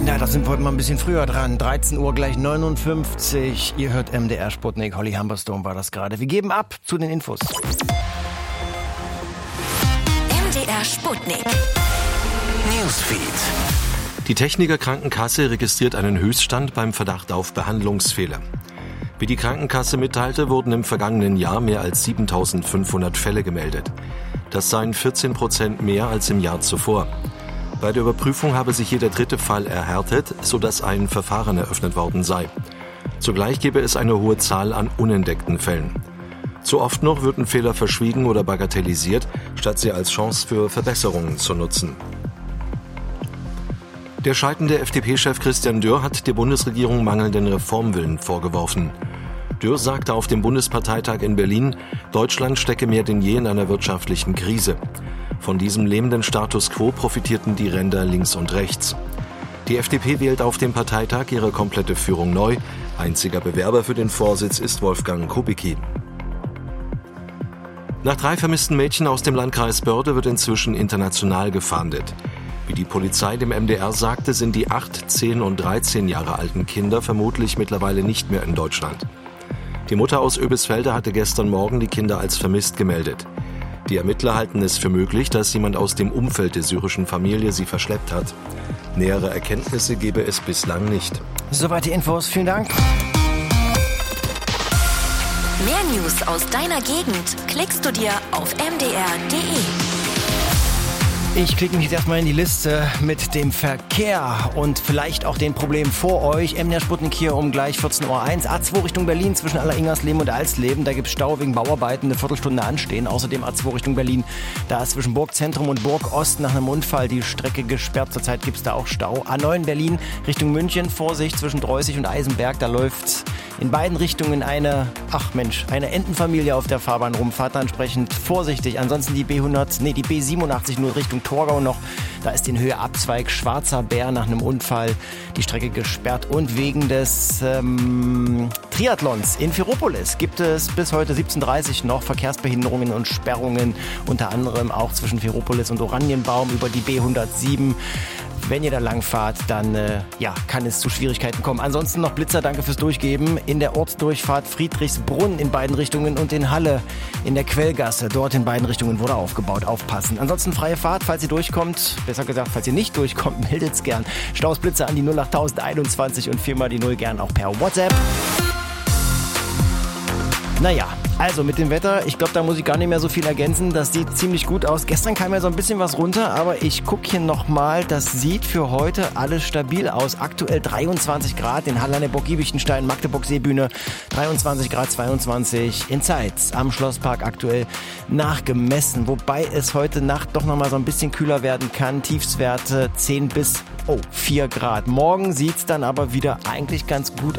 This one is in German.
Na, da sind wir heute mal ein bisschen früher dran. 13 Uhr gleich 59. Ihr hört MDR Sputnik. Holly Humberstone war das gerade. Wir geben ab zu den Infos. MDR Sputnik. Newsfeed. Die Techniker Krankenkasse registriert einen Höchststand beim Verdacht auf Behandlungsfehler. Wie die Krankenkasse mitteilte, wurden im vergangenen Jahr mehr als 7.500 Fälle gemeldet. Das seien 14% mehr als im Jahr zuvor. Bei der Überprüfung habe sich jeder dritte Fall erhärtet, sodass ein Verfahren eröffnet worden sei. Zugleich gebe es eine hohe Zahl an unentdeckten Fällen. Zu oft noch würden Fehler verschwiegen oder bagatellisiert, statt sie als Chance für Verbesserungen zu nutzen. Der scheidende FDP-Chef Christian Dürr hat der Bundesregierung mangelnden Reformwillen vorgeworfen. Dürr sagte auf dem Bundesparteitag in Berlin, Deutschland stecke mehr denn je in einer wirtschaftlichen Krise. Von diesem lähmenden Status quo profitierten die Ränder links und rechts. Die FDP wählt auf dem Parteitag ihre komplette Führung neu. Einziger Bewerber für den Vorsitz ist Wolfgang Kubicki. Nach 3 vermissten Mädchen aus dem Landkreis Börde wird inzwischen international gefahndet. Wie die Polizei dem MDR sagte, sind die 8, 10 und 13 Jahre alten Kinder vermutlich mittlerweile nicht mehr in Deutschland. Die Mutter aus Oebisfelde hatte gestern Morgen die Kinder als vermisst gemeldet. Die Ermittler halten es für möglich, dass jemand aus dem Umfeld der syrischen Familie sie verschleppt hat. Nähere Erkenntnisse gebe es bislang nicht. Soweit die Infos. Vielen Dank. Mehr News aus deiner Gegend klickst du dir auf mdr.de. Ich klicke mich jetzt erstmal in die Liste mit dem Verkehr und vielleicht auch den Problemen vor euch. MDR Sputnik hier um gleich 14.01 Uhr. A2 Richtung Berlin zwischen Alleringersleben und Alsleben. Da gibt es Stau wegen Bauarbeiten, eine Viertelstunde anstehen. Außerdem A2 Richtung Berlin. Da ist zwischen Burgzentrum und Burgost nach einem Unfall die Strecke gesperrt. Zurzeit gibt es da auch Stau. A9 Berlin Richtung München. Vorsicht zwischen Dreußig und Eisenberg. Da läuft in beiden Richtungen eine Entenfamilie auf der Fahrbahn rum. Fahrt da entsprechend vorsichtig. Ansonsten die B87 nur Richtung Torgau noch. Da ist in Höhe Abzweig Schwarzer Bär nach einem Unfall die Strecke gesperrt. Und wegen des Triathlons in Ferropolis gibt es bis heute 17:30 noch Verkehrsbehinderungen und Sperrungen. Unter anderem auch zwischen Ferropolis und Oranienbaum über die B107. Wenn ihr da lang fahrt, dann kann es zu Schwierigkeiten kommen. Ansonsten noch Blitzer, danke fürs Durchgeben. In der Ortsdurchfahrt Friedrichsbrunn in beiden Richtungen und in Halle in der Quellgasse. Dort in beiden Richtungen wurde aufgebaut. Aufpassen. Ansonsten freie Fahrt, falls ihr durchkommt. Besser gesagt, falls ihr nicht durchkommt, meldet's gern. Staus Blitzer an die 08021 und 4 mal die 0 gern auch per WhatsApp. Naja, also mit dem Wetter, ich glaube, da muss ich gar nicht mehr so viel ergänzen. Das sieht ziemlich gut aus. Gestern kam ja so ein bisschen was runter, aber ich gucke hier nochmal. Das sieht für heute alles stabil aus. Aktuell 23 Grad in Halle an der Burg Giebichenstein, Magdeburg Seebühne. 23 Grad, 22 in Zeitz am Schlosspark aktuell nachgemessen. Wobei es heute Nacht doch nochmal so ein bisschen kühler werden kann. Tiefstwerte 10 bis 4 Grad. Morgen sieht's dann aber wieder eigentlich ganz gut